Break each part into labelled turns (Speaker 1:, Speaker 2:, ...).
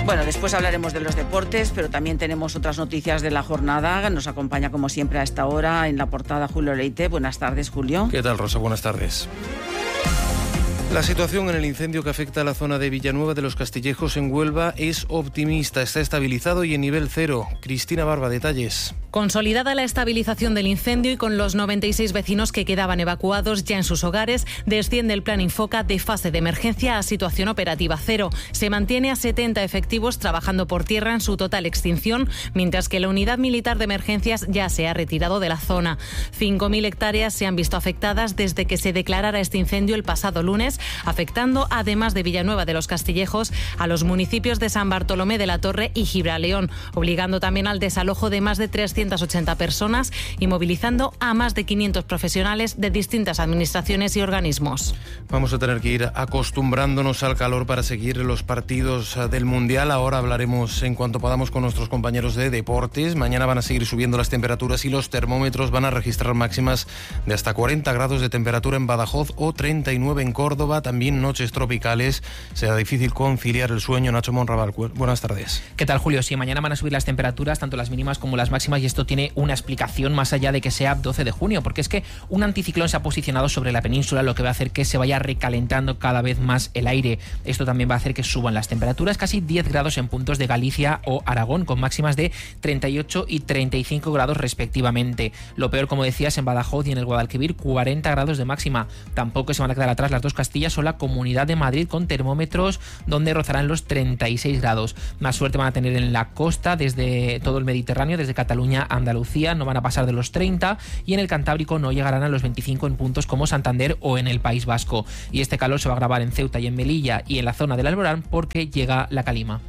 Speaker 1: Bueno, después hablaremos de los deportes, pero también tenemos otras noticias de la jornada. Nos acompaña, como siempre, a esta hora en la portada Julio Leite. Buenas tardes, Julio.
Speaker 2: ¿Qué tal, Rosa? Buenas tardes. La situación en el incendio que afecta a la zona de Villanueva de los Castillejos en Huelva es optimista. Está estabilizado y en nivel 0. Cristina Barba, detalles.
Speaker 3: Consolidada la estabilización del incendio y con los 96 vecinos que quedaban evacuados ya en sus hogares, desciende el plan Infoca de fase de emergencia a situación operativa 0. Se mantiene a 70 efectivos trabajando por tierra en su total extinción, mientras que la unidad militar de emergencias ya se ha retirado de la zona. 5.000 hectáreas se han visto afectadas desde que se declarara este incendio el pasado lunes, afectando, además de Villanueva de los Castillejos, a los municipios de San Bartolomé de la Torre y Gibraleón, obligando también al desalojo de más de 380 personas y movilizando a más de 500 profesionales de distintas administraciones y organismos.
Speaker 2: Vamos a tener que ir acostumbrándonos al calor para seguir los partidos del Mundial. Ahora hablaremos en cuanto podamos con nuestros compañeros de deportes. Mañana van a seguir subiendo las temperaturas y los termómetros van a registrar máximas de hasta 40 grados de temperatura en Badajoz o 39 en Córdoba. También noches tropicales. Será difícil conciliar el sueño. Nacho Monraval, buenas tardes.
Speaker 4: ¿Qué tal, Julio? Sí, mañana van a subir las temperaturas, tanto las mínimas como las máximas, y esto tiene una explicación más allá de que sea 12 de junio, porque es que un anticiclón se ha posicionado sobre la península, lo que va a hacer que se vaya recalentando cada vez más el aire. Esto también va a hacer que suban las temperaturas, casi 10 grados en puntos de Galicia o Aragón, con máximas de 38 y 35 grados respectivamente. Lo peor, como decías, en Badajoz y en el Guadalquivir, 40 grados de máxima. Tampoco se van a quedar atrás las dos Castillas o la Comunidad de Madrid, con termómetros donde rozarán los 36 grados. Más suerte van a tener en la costa, desde todo el Mediterráneo, desde Cataluña a Andalucía, no van a pasar de los 30, y en el Cantábrico no llegarán a los 25 en puntos como Santander o en el País Vasco. Y este calor se va a agravar en Ceuta y en Melilla y en la zona del Alborán porque llega la calima.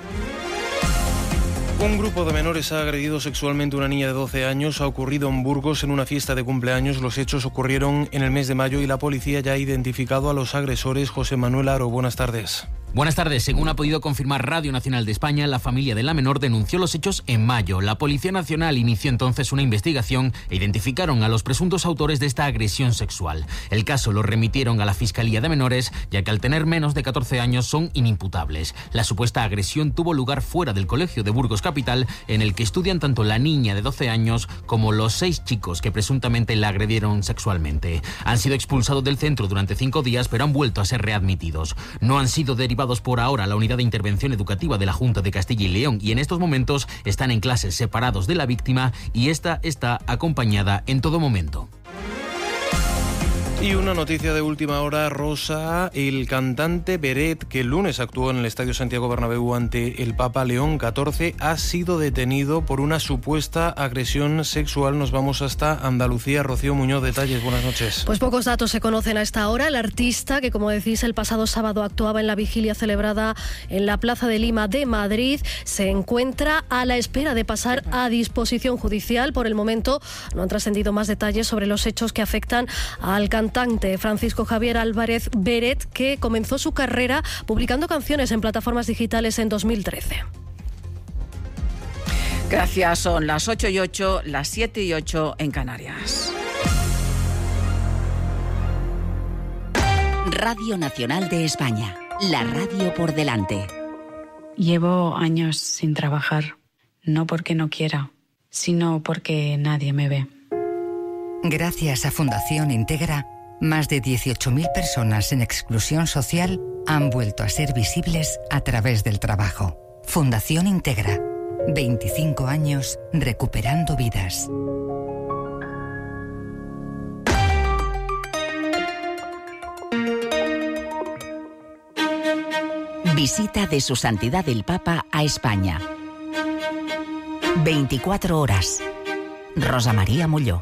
Speaker 2: Un grupo de menores ha agredido sexualmente a una niña de 12 años. Ha ocurrido en Burgos en una fiesta de cumpleaños. Los hechos ocurrieron en el mes de mayo y la policía ya ha identificado a los agresores. José Manuel Aro, buenas tardes.
Speaker 5: Buenas tardes. Según ha podido confirmar Radio Nacional de España, la familia de la menor denunció los hechos en mayo. La Policía Nacional inició entonces una investigación e identificaron a los presuntos autores de esta agresión sexual. El caso lo remitieron a la Fiscalía de Menores, ya que al tener menos de 14 años son inimputables. La supuesta agresión tuvo lugar fuera del colegio de Burgos Capital, en el que estudian tanto la niña de 12 años como los 6 chicos que presuntamente la agredieron sexualmente. Han sido expulsados del centro durante 5 días, pero han vuelto a ser readmitidos. No han sido derivados por ahora a la Unidad de Intervención Educativa de la Junta de Castilla y León, y en estos momentos están en clases separados de la víctima, y esta está acompañada en todo momento.
Speaker 2: Y una noticia de última hora, Rosa. El cantante Beret, que el lunes actuó en el Estadio Santiago Bernabéu ante el Papa León XIV, ha sido detenido por una supuesta agresión sexual. Nos vamos hasta Andalucía. Rocío Muñoz, detalles. Buenas noches.
Speaker 6: Pues pocos datos se conocen a esta hora. El artista, que como decís, el pasado sábado actuaba en la vigilia celebrada en la Plaza de Lima de Madrid, se encuentra a la espera de pasar a disposición judicial. Por el momento no han trascendido más detalles sobre los hechos que afectan al cantante Francisco Javier Álvarez Beret, que comenzó su carrera publicando canciones en plataformas digitales en 2013.
Speaker 1: Gracias, son las 8:08, las 7:08 en Canarias.
Speaker 7: Radio Nacional de España, la radio por delante.
Speaker 8: Llevo años sin trabajar, no porque no quiera, sino porque nadie me ve.
Speaker 9: Gracias a Fundación Integra, más de 18.000 personas en exclusión social han vuelto a ser visibles a través del trabajo. Fundación Integra, 25 años recuperando vidas.
Speaker 7: Visita de Su Santidad el Papa a España. 24 horas. Rosa María Molló.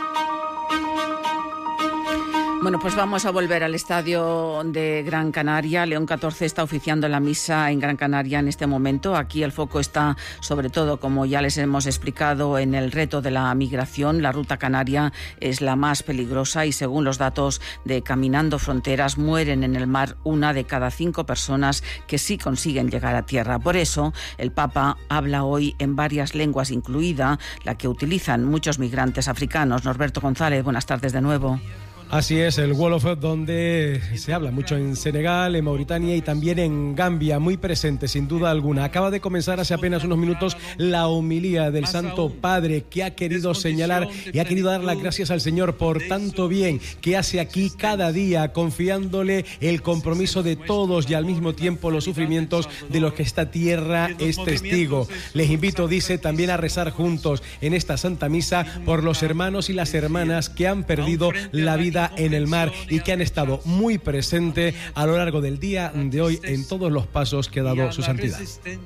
Speaker 1: Bueno, pues vamos a volver al estadio de Gran Canaria. León XIV está oficiando la misa en Gran Canaria en este momento. Aquí el foco está, sobre todo, como ya les hemos explicado, en el reto de la migración. La ruta canaria es la más peligrosa y, según los datos de Caminando Fronteras, mueren en el mar 1 de cada 5 personas que sí consiguen llegar a tierra. Por eso, el Papa habla hoy en varias lenguas, incluida la que utilizan muchos migrantes africanos. Norberto González, buenas tardes de nuevo.
Speaker 10: Así es, el Wolof, donde se habla mucho en Senegal, en Mauritania y también en Gambia, muy presente sin duda alguna. Acaba de comenzar hace apenas unos minutos la homilía del Santo Padre, que ha querido señalar y ha querido dar las gracias al Señor por tanto bien que hace aquí cada día, confiándole el compromiso de todos y al mismo tiempo los sufrimientos de los que esta tierra es testigo. Les invito, dice, también a rezar juntos en esta Santa Misa por los hermanos y las hermanas que han perdido la vida en el mar y que han estado muy presentes a lo largo del día de hoy en todos los pasos que ha dado su santidad.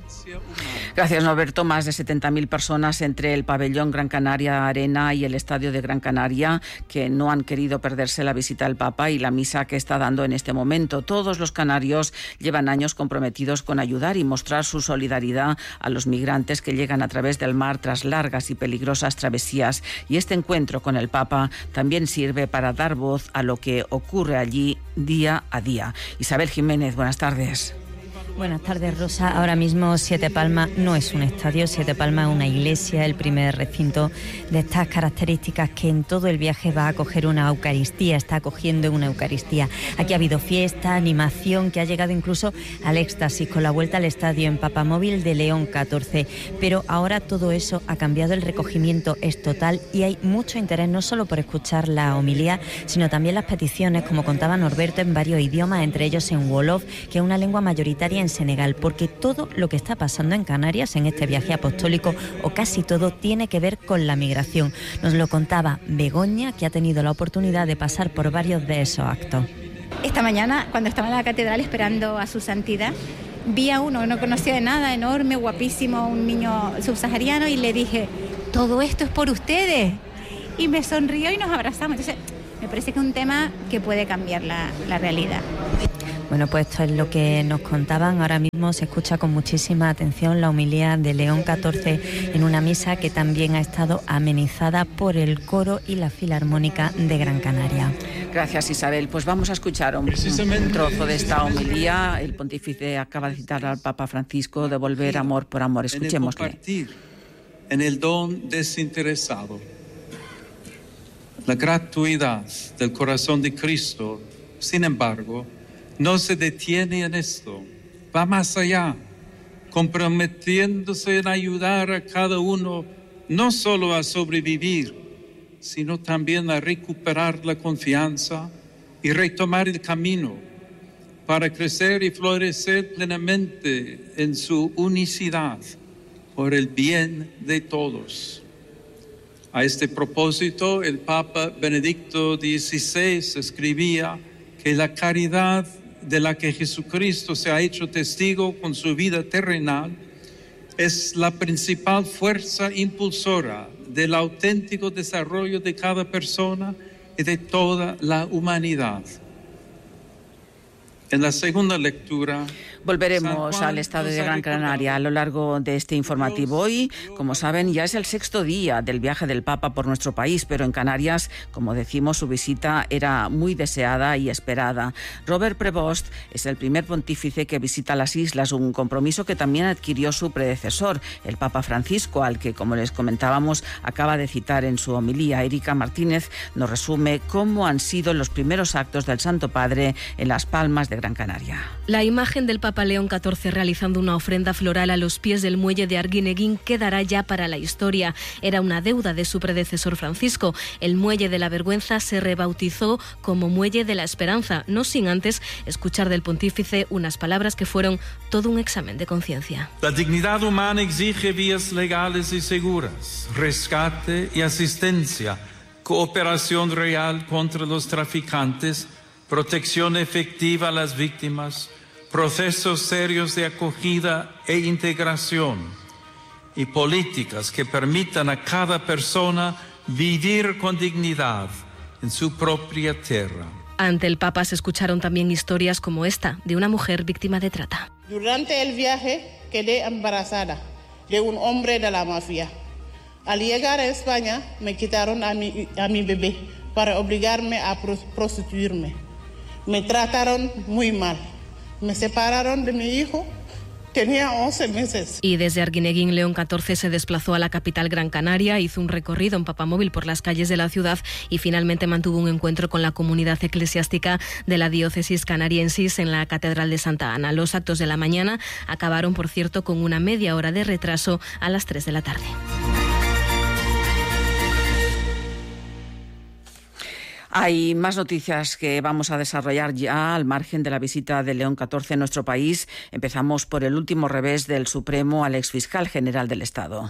Speaker 1: Gracias, Norberto. Más de 70.000 personas entre el pabellón Gran Canaria Arena y el estadio de Gran Canaria que no han querido perderse la visita al Papa y la misa que está dando en este momento. Todos los canarios llevan años comprometidos con ayudar y mostrar su solidaridad a los migrantes que llegan a través del mar tras largas y peligrosas travesías. Y este encuentro con el Papa también sirve para dar voz a lo que ocurre allí día a día. Isabel Jiménez, buenas tardes.
Speaker 11: Buenas tardes, Rosa. Ahora mismo Siete Palmas no es un estadio, Siete Palmas es una iglesia, el primer recinto de estas características que en todo el viaje va a acoger una Eucaristía, está acogiendo una Eucaristía. Aquí ha habido fiesta, animación, que ha llegado incluso al éxtasis con la vuelta al estadio en Papamóvil de León 14. Pero ahora todo eso ha cambiado, el recogimiento es total y hay mucho interés no solo por escuchar la homilía, sino también las peticiones, como contaba Norberto, en varios idiomas, entre ellos en Wolof, que es una lengua mayoritaria en Senegal, porque todo lo que está pasando en Canarias en este viaje apostólico, o casi todo, tiene que ver con la migración. Nos lo contaba Begoña, que ha tenido la oportunidad de pasar por varios de esos actos.
Speaker 12: Esta mañana, cuando estaba en la catedral esperando a su santidad, vi a uno que no conocía de nada, enorme, guapísimo, un niño subsahariano, y le dije: todo esto es por ustedes. Y me sonrió y nos abrazamos. Entonces, me parece que es un tema que puede cambiar la realidad.
Speaker 11: Bueno, pues esto es lo que nos contaban. Ahora mismo se escucha con muchísima atención la homilía de León 14 en una misa que también ha estado amenizada por el coro y la Filarmónica de Gran Canaria.
Speaker 1: Gracias, Isabel. Pues vamos a escuchar un trozo de esta homilía. El pontífice acaba de citar al Papa Francisco, devolver amor por amor. Escuchémosle.
Speaker 13: En el don desinteresado, la gratuidad del corazón de Cristo, sin embargo, no se detiene en esto, va más allá, comprometiéndose en ayudar a cada uno no solo a sobrevivir, sino también a recuperar la confianza y retomar el camino para crecer y florecer plenamente en su unicidad por el bien de todos. A este propósito, el Papa Benedicto XVI escribía que la caridad de la que Jesucristo se ha hecho testigo con su vida terrenal es la principal fuerza impulsora del auténtico desarrollo de cada persona y de toda la humanidad. En la segunda lectura
Speaker 1: volveremos al estadio de Gran Canaria a lo largo de este informativo. Hoy, como saben, ya es el 6º día del viaje del Papa por nuestro país, pero en Canarias, como decimos, su visita era muy deseada y esperada. Robert Prevost es el primer pontífice que visita las islas, un compromiso que también adquirió su predecesor, el Papa Francisco, al que, como les comentábamos, acaba de citar en su homilía. Erika Martínez nos resume cómo han sido los primeros actos del Santo Padre en Las Palmas de Gran Canaria.
Speaker 6: La imagen del Papa León XIV realizando una ofrenda floral a los pies del muelle de Arguineguín quedará ya para la historia. Era una deuda de su predecesor Francisco. El muelle de la vergüenza se rebautizó como muelle de la esperanza, no sin antes escuchar del pontífice unas palabras que fueron todo un examen de conciencia.
Speaker 14: La dignidad humana exige vías legales y seguras, rescate y asistencia, cooperación real contra los traficantes, protección efectiva a las víctimas, procesos serios de acogida e integración y políticas que permitan a cada persona vivir con dignidad en su propia tierra.
Speaker 6: Ante el Papa se escucharon también historias como esta, de una mujer víctima de trata.
Speaker 15: Durante el viaje quedé embarazada de un hombre de la mafia. Al llegar a España me quitaron a mi bebé para obligarme a prostituirme. Me trataron muy mal. Me separaron de mi hijo Tenía 11 meses.
Speaker 6: Y desde Arguineguín, León XIV se desplazó a la capital Gran Canaria, hizo un recorrido en papamóvil por las calles de la ciudad y finalmente mantuvo un encuentro con la comunidad eclesiástica de la diócesis canariensis en la Catedral de Santa Ana. Los actos de la mañana acabaron, por cierto, con una media hora de retraso a las 3 de la tarde.
Speaker 1: Hay más noticias que vamos a desarrollar ya al margen de la visita de León XIV en nuestro país. Empezamos por el último revés del Supremo al exfiscal general del Estado.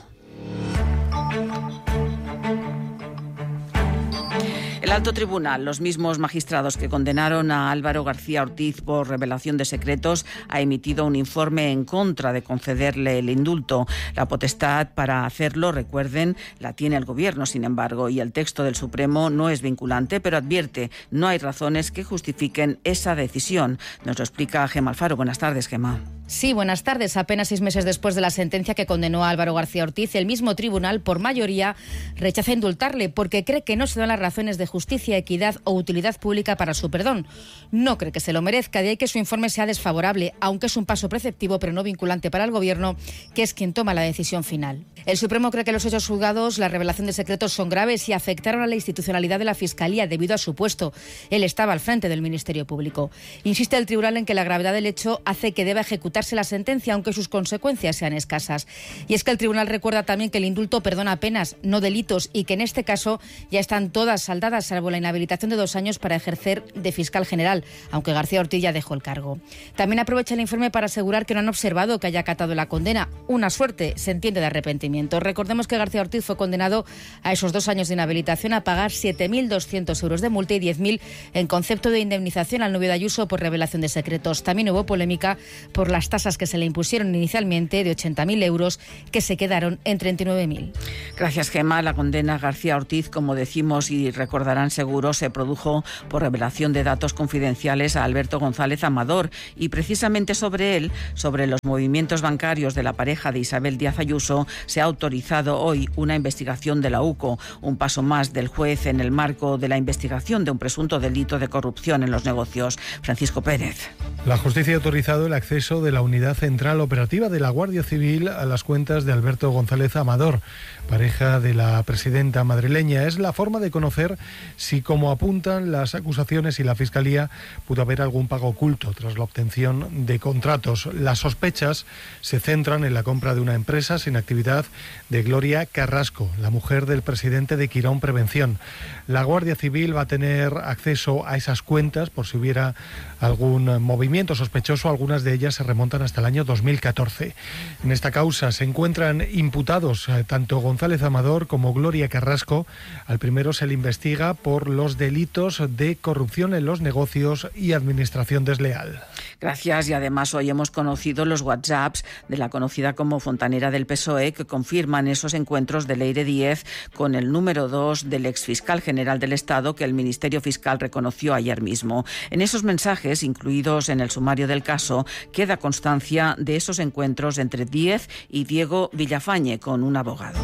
Speaker 1: El alto tribunal, los mismos magistrados que condenaron a Álvaro García Ortiz por revelación de secretos, ha emitido un informe en contra de concederle el indulto. La potestad para hacerlo, recuerden, la tiene el Gobierno, sin embargo, y el texto del Supremo no es vinculante, pero advierte, no hay razones que justifiquen esa decisión. Nos lo explica Gemma Alfaro. Buenas tardes, Gemma.
Speaker 16: Sí, buenas tardes. Apenas 6 meses después de la sentencia que condenó a Álvaro García Ortiz, el mismo tribunal, por mayoría, rechaza indultarle porque cree que no se dan las razones de justicia, equidad o utilidad pública para su perdón. No cree que se lo merezca, de ahí que su informe sea desfavorable, aunque es un paso preceptivo pero no vinculante para el Gobierno, que es quien toma la decisión final. El Supremo cree que los hechos juzgados, la revelación de secretos, son graves y afectaron a la institucionalidad de la Fiscalía debido a su puesto. Él estaba al frente del Ministerio Público. Insiste el tribunal en que la gravedad del hecho hace que deba ejecutarse la sentencia, aunque sus consecuencias sean escasas. Y es que el tribunal recuerda también que el indulto perdona penas, no delitos, y que en este caso ya están todas saldadas, salvo la inhabilitación de 2 años para ejercer de fiscal general, aunque García Ortiz ya dejó el cargo. También aprovecha el informe para asegurar que no han observado que haya acatado la condena. Una suerte, se entiende, de arrepentimiento. Recordemos que García Ortiz fue condenado a esos 2 años de inhabilitación, a pagar 7.200 euros de multa y 10.000 en concepto de indemnización al novio de Ayuso por revelación de secretos. También hubo polémica por las tasas que se le impusieron inicialmente de 80.000 euros, que se quedaron en 39.000.
Speaker 1: Gracias, Gemma. La condena a García Ortiz, como decimos y recordarán seguro, se produjo por revelación de datos confidenciales a Alberto González Amador, y precisamente sobre él, sobre los movimientos bancarios de la pareja de Isabel Díaz Ayuso, se ha autorizado hoy una investigación de la UCO, un paso más del juez en el marco de la investigación de un presunto delito de corrupción en los negocios. Francisco Pérez.
Speaker 17: La justicia ha autorizado el acceso de la Unidad Central Operativa de la Guardia Civil a las cuentas de Alberto González Amador, pareja de la presidenta madrileña. Es la forma de conocer si, como apuntan las acusaciones y la Fiscalía, pudo haber algún pago oculto tras la obtención de contratos. Las sospechas se centran en la compra de una empresa sin actividad de Gloria Carrasco, la mujer del presidente de Quirón Prevención. La Guardia Civil va a tener acceso a esas cuentas por si hubiera algún movimiento sospechoso. Algunas de ellas se remontan hasta el año 2014. En esta causa se encuentran imputados tanto González Amador como Gloria Carrasco. Al primero se le investiga por los delitos de corrupción en los negocios y administración desleal.
Speaker 1: Gracias. Y además hoy hemos conocido los WhatsApps de la conocida como fontanera del PSOE, que confirman esos encuentros de Leire Díez con el número 2 del exfiscal general del Estado, que el Ministerio Fiscal reconoció ayer mismo. En esos mensajes, incluidos en el sumario del caso, queda constancia de esos encuentros entre Díez y Diego Villafañe con un abogado.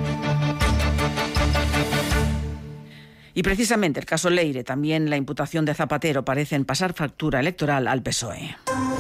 Speaker 1: Y precisamente el caso Leire, también la imputación de Zapatero, parecen pasar factura electoral al PSOE.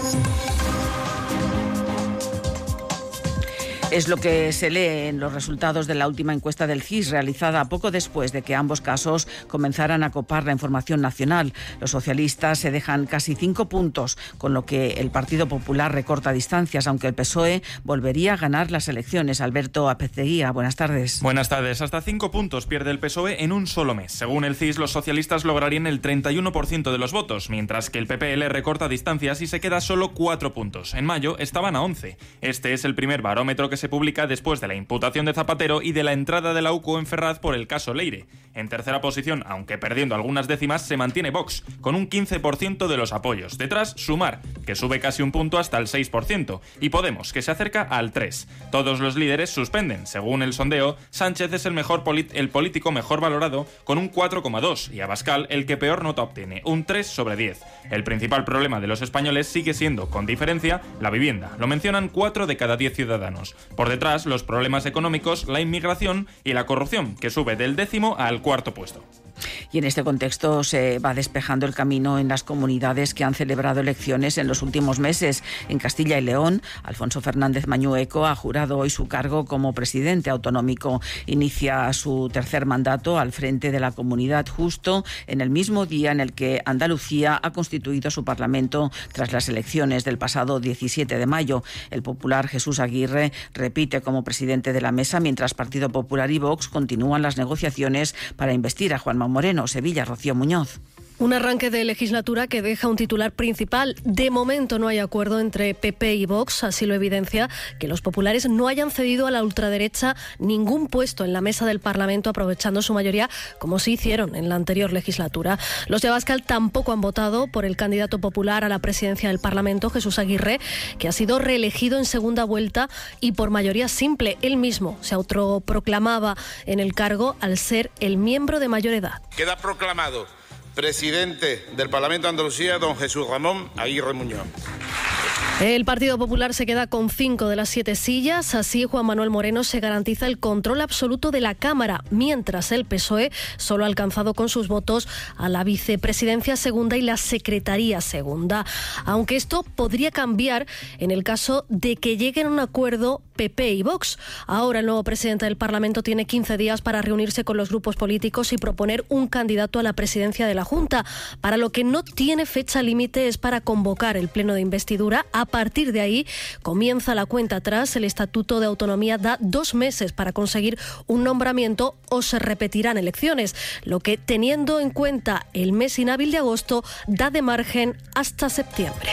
Speaker 1: Es lo que se lee en los resultados de la última encuesta del CIS, realizada poco después de que ambos casos comenzaran a copar la información nacional. Los socialistas se dejan casi 5 puntos, con lo que el Partido Popular recorta distancias, aunque el PSOE volvería a ganar las elecciones. Alberto Apeceguía, buenas tardes.
Speaker 18: Buenas tardes. Hasta 5 puntos pierde el PSOE en un solo mes. Según el CIS, los socialistas lograrían el 31% de los votos, mientras que el PPL recorta distancias y se queda solo 4 puntos. En mayo estaban a 11. Este es el primer barómetro que se publica después de la imputación de Zapatero y de la entrada de la UCO en Ferraz por el caso Leire. En tercera posición, aunque perdiendo algunas décimas, se mantiene Vox, con un 15% de los apoyos. Detrás, Sumar, que sube casi un punto hasta el 6%, y Podemos, que se acerca al 3%. Todos los líderes suspenden. Según el sondeo, Sánchez es el político mejor valorado, con un 4,2%, y Abascal el que peor nota obtiene, un 3/10. El principal problema de los españoles sigue siendo, con diferencia, la vivienda. Lo mencionan 4 de cada 10 ciudadanos. Por detrás, los problemas económicos, la inmigración y la corrupción, que sube del 10º al 4º puesto.
Speaker 1: Y en este contexto se va despejando el camino en las comunidades que han celebrado elecciones en los últimos meses. En Castilla y León, Alfonso Fernández Mañueco ha jurado hoy su cargo como presidente autonómico. Inicia su tercer mandato al frente de la comunidad justo en el mismo día en el que Andalucía ha constituido su Parlamento tras las elecciones del pasado 17 de mayo. El popular Jesús Aguirre repite como presidente de la mesa, mientras Partido Popular y Vox continúan las negociaciones para investir a Juanma Moreno. Sevilla, Rocío Muñoz.
Speaker 6: Un arranque de legislatura que deja un titular principal. De momento no hay acuerdo entre PP y Vox. Así lo evidencia que los populares no hayan cedido a la ultraderecha ningún puesto en la mesa del Parlamento, aprovechando su mayoría, como sí hicieron en la anterior legislatura. Los de Abascal tampoco han votado por el candidato popular a la presidencia del Parlamento, Jesús Aguirre, que ha sido reelegido en segunda vuelta y por mayoría simple. Él mismo se autoproclamaba en el cargo al ser el miembro de mayor edad.
Speaker 19: Queda proclamado presidente del Parlamento de Andalucía, don Jesús Ramón Aguirre Muñoz.
Speaker 6: El Partido Popular se queda con 5 de las 7 sillas. Así, Juan Manuel Moreno se garantiza el control absoluto de la Cámara, mientras el PSOE solo ha alcanzado con sus votos a la vicepresidencia segunda y la secretaría segunda. Aunque esto podría cambiar en el caso de que lleguen a un acuerdo PP y Vox. Ahora el nuevo presidente del Parlamento tiene 15 días para reunirse con los grupos políticos y proponer un candidato a la presidencia de la Junta. Para lo que no tiene fecha límite es para convocar el pleno de investidura. A partir de ahí comienza la cuenta atrás. El Estatuto de Autonomía da 2 meses para conseguir un nombramiento o se repetirán elecciones, lo que, teniendo en cuenta el mes inhábil de agosto, da de margen hasta septiembre.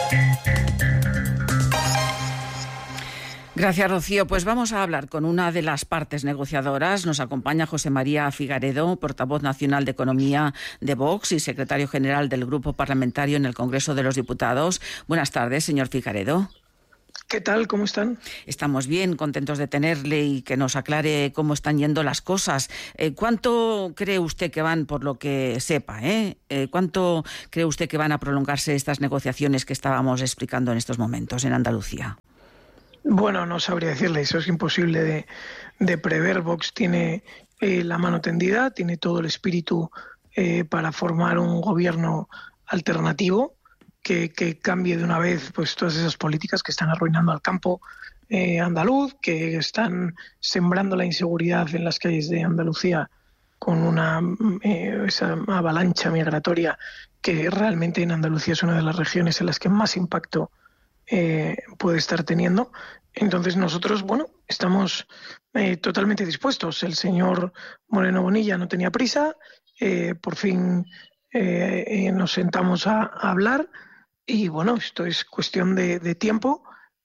Speaker 1: Gracias, Rocío. Pues vamos a hablar con una de las partes negociadoras. Nos acompaña José María Figaredo, portavoz nacional de Economía de Vox y secretario general del Grupo Parlamentario en el Congreso de los Diputados. Buenas tardes, señor Figaredo.
Speaker 20: ¿Qué tal? ¿Cómo están?
Speaker 1: Estamos bien, contentos de tenerle y que nos aclare cómo están yendo las cosas. ¿Cuánto cree usted que van, por lo que sepa, cuánto cree usted que van a prolongarse estas negociaciones que estábamos explicando en estos momentos en Andalucía?
Speaker 20: Bueno, no sabría decirle, eso es imposible de prever. Vox tiene la mano tendida, tiene todo el espíritu para formar un gobierno alternativo que cambie de una vez pues todas esas políticas que están arruinando al campo andaluz, que están sembrando la inseguridad en las calles de Andalucía con esa avalancha migratoria que realmente en Andalucía es una de las regiones en las que más impacto puede estar teniendo. Entonces nosotros, estamos totalmente dispuestos. El señor Moreno Bonilla no tenía prisa, por fin nos sentamos a hablar y esto es cuestión de tiempo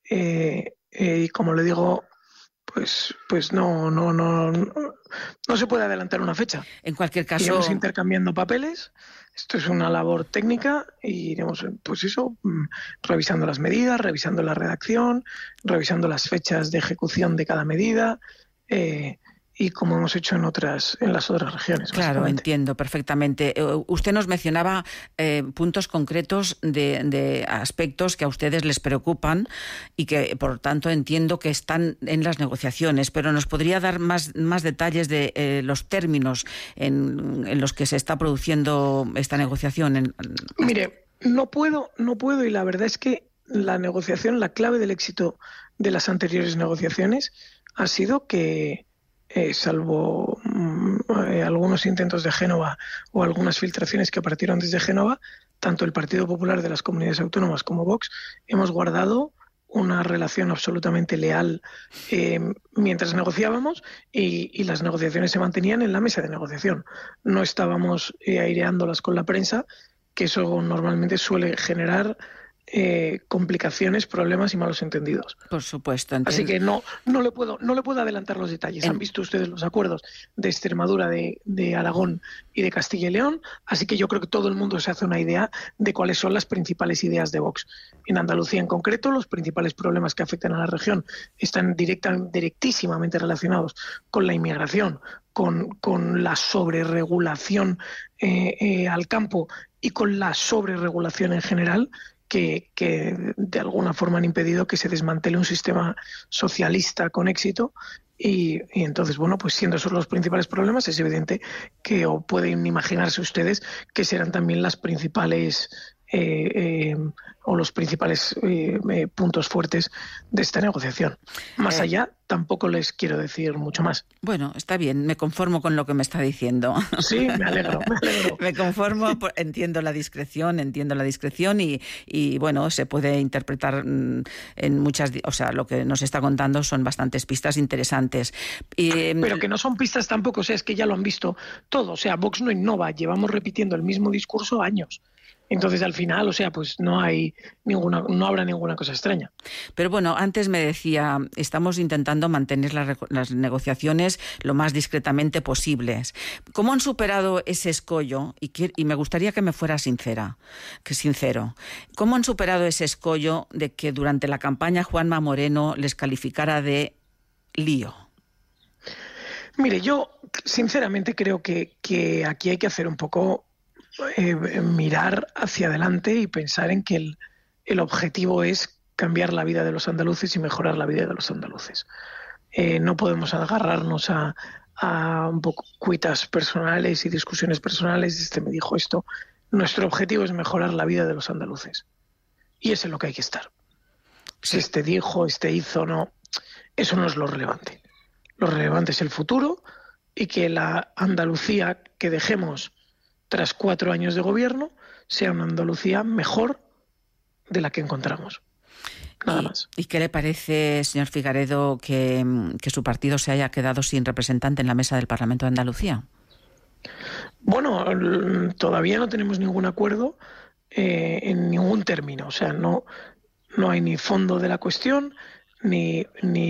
Speaker 20: y como le digo, pues no se puede adelantar una fecha.
Speaker 1: En cualquier caso,
Speaker 20: iremos intercambiando papeles. Esto es una labor técnica y iremos, revisando las medidas, revisando la redacción, revisando las fechas de ejecución de cada medida y como hemos hecho en las otras regiones.
Speaker 1: Claro, entiendo perfectamente. Usted nos mencionaba puntos concretos de aspectos que a ustedes les preocupan y que, por tanto, entiendo que están en las negociaciones, pero ¿nos podría dar más detalles de los términos en los que se está produciendo esta negociación?
Speaker 20: Mire, no puedo y la verdad es que la clave del éxito de las anteriores negociaciones ha sido que salvo algunos intentos de Génova o algunas filtraciones que partieron desde Génova, tanto el Partido Popular de las Comunidades Autónomas como Vox hemos guardado una relación absolutamente leal mientras negociábamos y las negociaciones se mantenían en la mesa de negociación. No estábamos aireándolas con la prensa, que eso normalmente suele generar complicaciones, problemas y malos entendidos.
Speaker 1: Por supuesto.
Speaker 20: Así que no le puedo adelantar los detalles. Han visto ustedes los acuerdos de Extremadura, de Aragón y de Castilla y León, así que yo creo que todo el mundo se hace una idea de cuáles son las principales ideas de Vox. En Andalucía en concreto, los principales problemas que afectan a la región están directísimamente relacionados con la inmigración, con la sobreregulación al campo y con la sobreregulación en general, que de alguna forma han impedido que se desmantele un sistema socialista con éxito Y entonces, bueno, pues siendo esos los principales problemas, es evidente que o pueden imaginarse ustedes que serán también las principales o los principales puntos fuertes de esta negociación. Más allá, tampoco les quiero decir mucho más.
Speaker 1: Bueno, está bien, me conformo con lo que me está diciendo.
Speaker 20: Sí, me alegro.
Speaker 1: Me conformo, entiendo la discreción y bueno, se puede interpretar en muchas... O sea, lo que nos está contando son bastantes pistas interesantes.
Speaker 20: Pero que no son pistas tampoco, o sea, es que ya lo han visto todo. O sea, Vox no innova, llevamos repitiendo el mismo discurso años. Entonces, al final, o sea, pues no habrá ninguna cosa extraña.
Speaker 1: Pero bueno, antes me decía, estamos intentando mantener las negociaciones lo más discretamente posibles. ¿Cómo han superado ese escollo? Y me gustaría que me fuera sincero. ¿Cómo han superado ese escollo de que durante la campaña Juanma Moreno les calificara de lío?
Speaker 20: Mire, yo sinceramente creo que aquí hay que hacer un poco... mirar hacia adelante y pensar en que el objetivo es cambiar la vida de los andaluces y mejorar la vida de los andaluces. No podemos agarrarnos a un poco cuitas personales y discusiones personales. Este me dijo esto. Nuestro objetivo es mejorar la vida de los andaluces. Y eso es lo que hay que estar. Si este dijo, este hizo, no. Eso no es lo relevante. Lo relevante es el futuro y que la Andalucía que dejemos tras 4 años de gobierno, sea una Andalucía mejor de la que encontramos. Nada más.
Speaker 1: ¿Y qué le parece, señor Figaredo, que su partido se haya quedado sin representante en la mesa del Parlamento de Andalucía?
Speaker 20: Bueno, todavía no tenemos ningún acuerdo en ningún término. O sea, no hay ni fondo de la cuestión, ni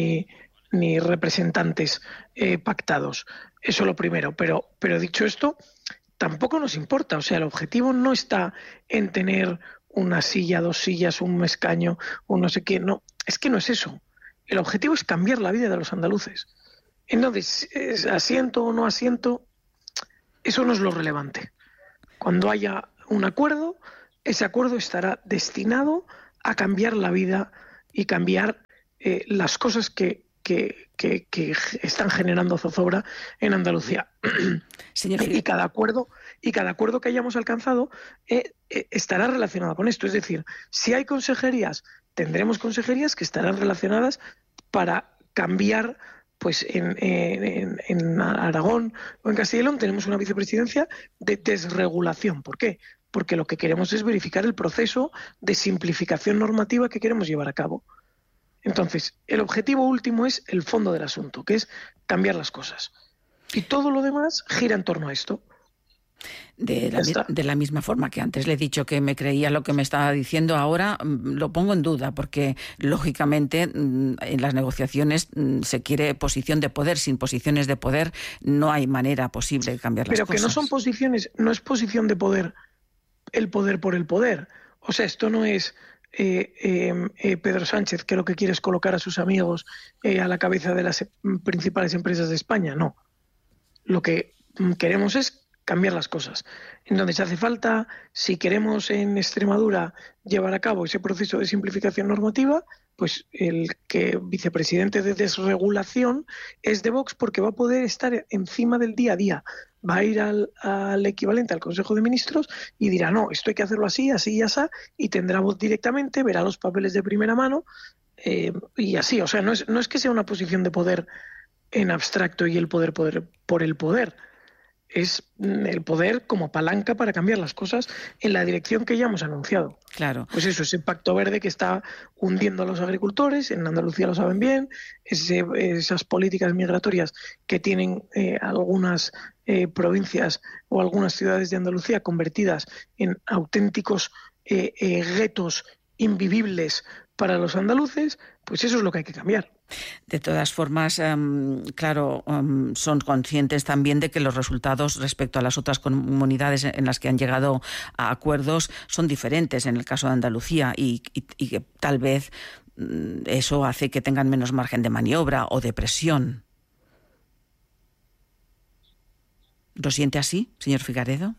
Speaker 20: representantes pactados. Eso lo primero. Pero dicho esto... tampoco nos importa, o sea, el objetivo no está en tener una silla, 2 sillas, un escaño, un no sé qué, no, es que no es eso. El objetivo es cambiar la vida de los andaluces. Entonces, asiento o no asiento, eso no es lo relevante. Cuando haya un acuerdo, ese acuerdo estará destinado a cambiar la vida y cambiar las cosas que están generando zozobra en Andalucía.
Speaker 1: Señor
Speaker 20: y cada acuerdo que hayamos alcanzado estará relacionado con esto. Es decir, si hay consejerías, tendremos consejerías que estarán relacionadas para cambiar. Pues en Aragón o en Castilla y León tenemos una vicepresidencia de desregulación. ¿Por qué? Porque lo que queremos es verificar el proceso de simplificación normativa que queremos llevar a cabo. Entonces, el objetivo último es el fondo del asunto, que es cambiar las cosas. Y todo lo demás gira en torno a esto.
Speaker 1: De la misma forma que antes le he dicho que me creía lo que me estaba diciendo, ahora lo pongo en duda, porque lógicamente en las negociaciones se quiere posición de poder. Sin posiciones de poder no hay manera posible de cambiar las cosas.
Speaker 20: Pero que no son posiciones, no es posición de poder el poder por el poder. O sea, esto no es... Pedro Sánchez, que lo que quiere es colocar a sus amigos a la cabeza de las principales empresas de España. No. Lo que queremos es cambiar las cosas. Entonces hace falta, si queremos en Extremadura llevar a cabo ese proceso de simplificación normativa, pues el que vicepresidente de desregulación es de Vox, porque va a poder estar encima del día a día. Va a ir al equivalente al Consejo de Ministros y dirá, no, esto hay que hacerlo así, así y así, y tendrá voz directamente, verá los papeles de primera mano y así. O sea, no es que sea una posición de poder en abstracto y el poder por el poder. Es el poder como palanca para cambiar las cosas en la dirección que ya hemos anunciado.
Speaker 1: Claro.
Speaker 20: Pues eso, ese pacto verde que está hundiendo a los agricultores, en Andalucía lo saben bien, esas políticas migratorias que tienen algunas provincias o algunas ciudades de Andalucía convertidas en auténticos guetos invivibles para los andaluces, pues eso es lo que hay que cambiar.
Speaker 1: De todas formas, claro, son conscientes también de que los resultados respecto a las otras comunidades en las que han llegado a acuerdos son diferentes en el caso de Andalucía y que tal vez eso hace que tengan menos margen de maniobra o de presión. ¿Lo siente así, señor Figaredo?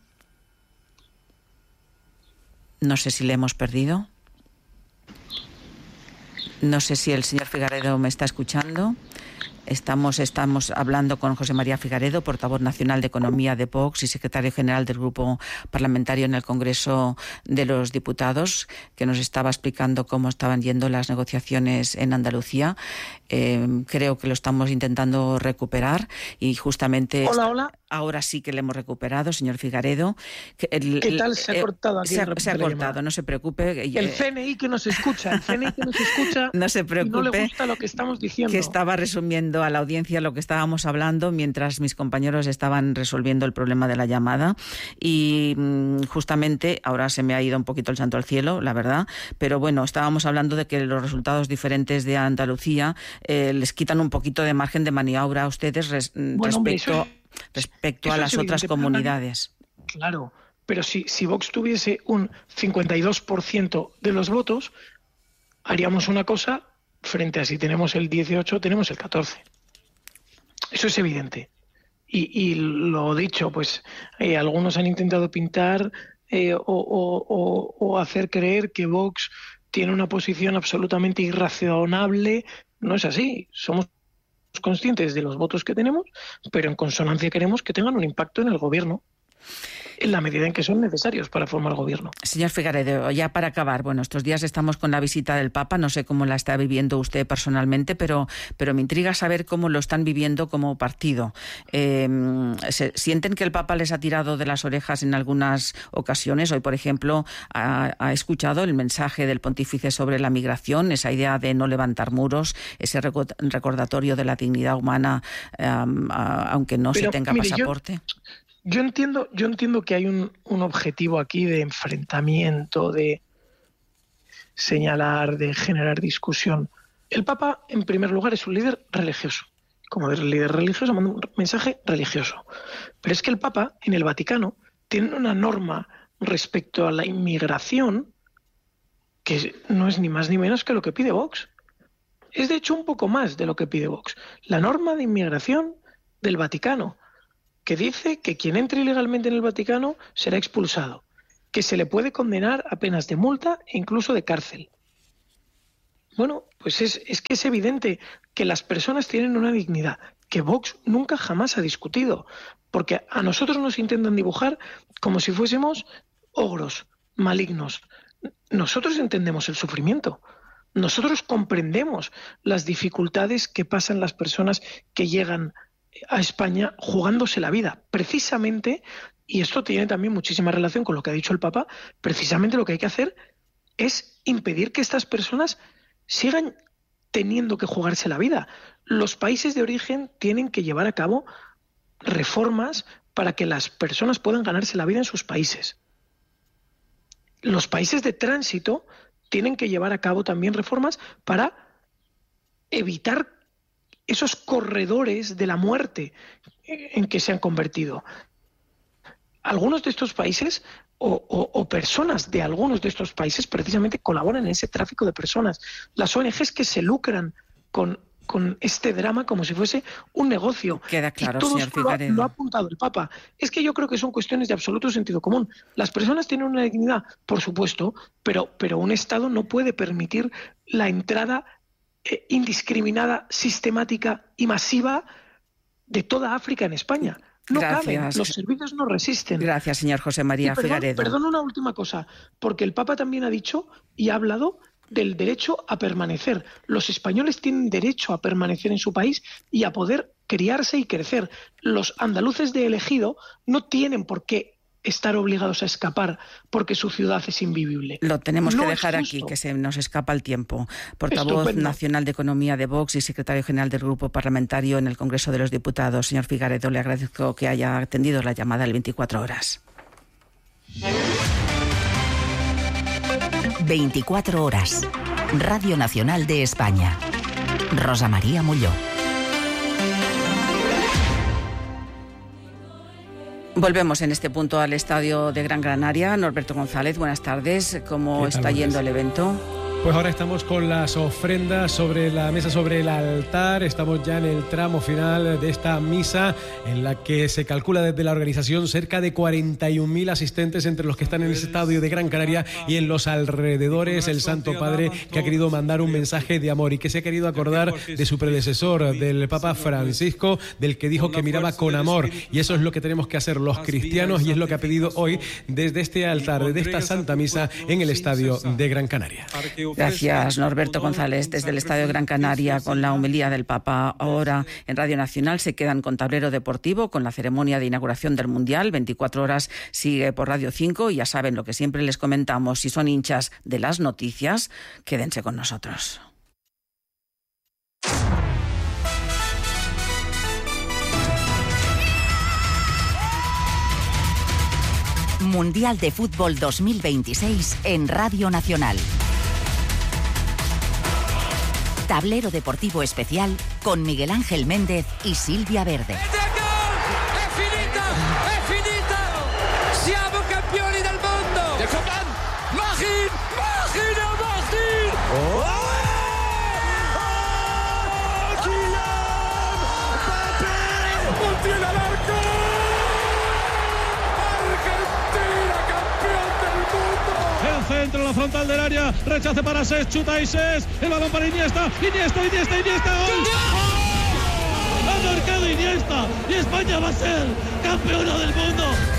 Speaker 1: No sé si le hemos perdido. No sé si el señor Figaredo me está escuchando. Estamos hablando con José María Figaredo, portavoz nacional de Economía de Vox y secretario general del Grupo Parlamentario en el Congreso de los Diputados, que nos estaba explicando cómo estaban yendo las negociaciones en Andalucía. Creo que lo estamos intentando recuperar y justamente...
Speaker 20: Hola.
Speaker 1: Ahora sí que le hemos recuperado, señor Figaredo.
Speaker 20: ¿Qué tal? Se ha cortado aquí.
Speaker 1: Se ha cortado, no se preocupe.
Speaker 20: El CNI que nos escucha,
Speaker 1: no se preocupe.
Speaker 20: No le gusta lo que estamos diciendo.
Speaker 1: Que estaba resumiendo a la audiencia lo que estábamos hablando mientras mis compañeros estaban resolviendo el problema de la llamada. Y justamente, ahora se me ha ido un poquito el santo al cielo, la verdad, pero bueno, estábamos hablando de que los resultados diferentes de Andalucía les quitan un poquito de margen de maniobra a ustedes respecto a las otras comunidades.
Speaker 20: Claro, pero si Vox tuviese un 52% de los votos, haríamos una cosa frente a si tenemos el 18, tenemos el 14. Eso es evidente. Y lo dicho, pues algunos han intentado pintar o hacer creer que Vox tiene una posición absolutamente irrazonable. No es así. Somos conscientes de los votos que tenemos, pero en consonancia queremos que tengan un impacto en el gobierno, en la medida en que son necesarios para formar gobierno.
Speaker 1: Señor Figaredo, ya para acabar, bueno, estos días estamos con la visita del Papa, no sé cómo la está viviendo usted personalmente, pero me intriga saber cómo lo están viviendo como partido. ¿Sienten que el Papa les ha tirado de las orejas en algunas ocasiones? Hoy, por ejemplo, ha escuchado el mensaje del pontífice sobre la migración, esa idea de no levantar muros, ese recordatorio de la dignidad humana, aunque no se tenga pasaporte.
Speaker 20: Yo entiendo que hay un objetivo aquí de enfrentamiento, de señalar, de generar discusión. El Papa, en primer lugar, es un líder religioso. Como líder religioso, manda un mensaje religioso. Pero es que el Papa, en el Vaticano, tiene una norma respecto a la inmigración que no es ni más ni menos que lo que pide Vox. Es, de hecho, un poco más de lo que pide Vox. La norma de inmigración del Vaticano, que dice que quien entre ilegalmente en el Vaticano será expulsado, que se le puede condenar a penas de multa e incluso de cárcel. Bueno, pues es que es evidente que las personas tienen una dignidad que Vox nunca jamás ha discutido, porque a nosotros nos intentan dibujar como si fuésemos ogros, malignos. Nosotros entendemos el sufrimiento. Nosotros comprendemos las dificultades que pasan las personas que llegan a España jugándose la vida. Precisamente, y esto tiene también muchísima relación con lo que ha dicho el Papa, precisamente lo que hay que hacer es impedir que estas personas sigan teniendo que jugarse la vida. Los países de origen tienen que llevar a cabo reformas para que las personas puedan ganarse la vida en sus países. Los países de tránsito tienen que llevar a cabo también reformas para evitar esos corredores de la muerte en que se han convertido. Algunos de estos países o personas de algunos de estos países precisamente colaboran en ese tráfico de personas. Las ONGs que se lucran con este drama como si fuese un negocio.
Speaker 1: Queda claro,
Speaker 20: y todo
Speaker 1: señor Figaredo.
Speaker 20: lo ha apuntado el Papa. Es que yo creo que son cuestiones de absoluto sentido común. Las personas tienen una dignidad, por supuesto, pero un Estado no puede permitir la entrada indiscriminada, sistemática y masiva de toda África en España. No caben, los servicios no resisten.
Speaker 1: Gracias, señor José María Figaredo.
Speaker 20: Perdón, una última cosa, porque el Papa también ha dicho y ha hablado del derecho a permanecer. Los españoles tienen derecho a permanecer en su país y a poder criarse y crecer. Los andaluces de Ejido no tienen por qué estar obligados a escapar porque su ciudad es invivible.
Speaker 1: Lo tenemos que dejar aquí, que se nos escapa el tiempo. Portavoz nacional de Economía de Vox y secretario general del Grupo Parlamentario en el Congreso de los Diputados. Señor Figaredo, le agradezco que haya atendido la llamada del 24 horas.
Speaker 7: 24 horas. Radio Nacional de España. Rosa María Molló.
Speaker 1: Volvemos en este punto al estadio de Gran Canaria. Norberto González, buenas tardes. ¿Cómo está yendo el evento?
Speaker 10: Pues ahora estamos con las ofrendas sobre la mesa, sobre el altar. Estamos ya en el tramo final de esta misa, en la que se calcula desde la organización cerca de 41.000 asistentes, entre los que están en el estadio de Gran Canaria y en los alrededores. El Santo Padre, que ha querido mandar un mensaje de amor y que se ha querido acordar de su predecesor, del Papa Francisco, del que dijo que miraba con amor. Y eso es lo que tenemos que hacer los cristianos, y es lo que ha pedido hoy desde este altar, desde esta Santa Misa en el estadio de Gran Canaria.
Speaker 1: Gracias, Norberto González, desde el Estadio Gran Canaria, con la homilía del Papa. Ahora en Radio Nacional se quedan con Tablero Deportivo, con la ceremonia de inauguración del Mundial. 24 horas sigue por Radio 5 y ya saben lo que siempre les comentamos: si son hinchas de las noticias, quédense con nosotros.
Speaker 7: Mundial de Fútbol 2026 en Radio Nacional. Tablero Deportivo Especial con Miguel Ángel Méndez y Silvia Verde.
Speaker 21: È finita! Siamo campioni del mondo! Martin! Oh! Kylian Mbappé! ¡Contiene al arco! ¡Argentina, campeón del mundo!
Speaker 22: El centro, la frontal del área, rechace para Sés, chuta y Sés, el balón para Iniesta, ¡gol! ¡Ha marcado Iniesta! ¡Y España va a ser campeona del mundo!